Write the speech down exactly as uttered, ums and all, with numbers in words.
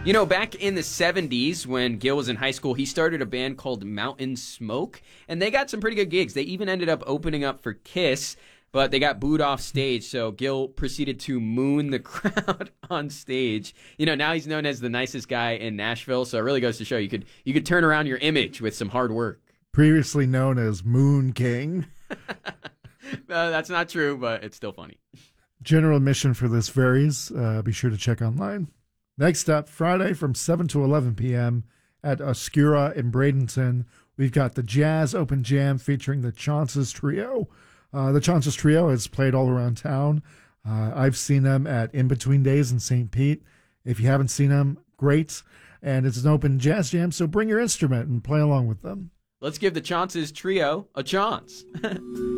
You know, back in the seventies when Gil was in high school, he started a band called Mountain Smoke, and they got some pretty good gigs. They even ended up opening up for Kiss, but they got booed off stage, so Gil proceeded to moon the crowd on stage. You know, now he's known as the nicest guy in Nashville, so it really goes to show you could you could turn around your image with some hard work. Previously known as Moon King. Uh, that's not true, but it's still funny. General admission for this varies. Uh, be sure to check online. Next up, Friday from seven to eleven p.m. at Oscura in Bradenton, we've got the Jazz Open Jam featuring the Chances Trio. Uh, the Chances Trio has played all around town. Uh, I've seen them at In Between Days in Saint Pete. If you haven't seen them, great. And it's an open jazz jam, so bring your instrument and play along with them. Let's give the Chances Trio a chance.